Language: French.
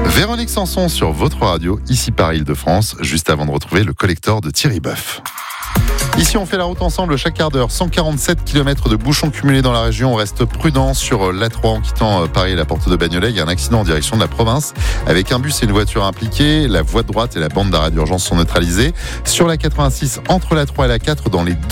Véronique Sanson sur votre radio, ici par Île-de-France, juste avant de retrouver le collector de Thierry Boeuf. Ici, on fait la route ensemble chaque quart d'heure. 147 km de bouchons cumulés dans la région. On reste prudent sur l'A3 en quittant Paris et la porte de Bagnolet. Il y a un accident en direction de la province avec un bus et une voiture impliqués. La voie de droite et la bande d'arrêt d'urgence sont neutralisées. Sur la 86, entre l'A3 et la 4, dans les